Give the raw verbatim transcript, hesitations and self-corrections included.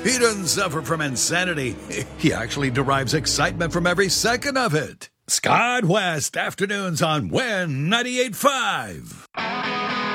He doesn't suffer from insanity. He actually derives excitement from every second of it. Scott West, afternoons on Win ninety-eight point five.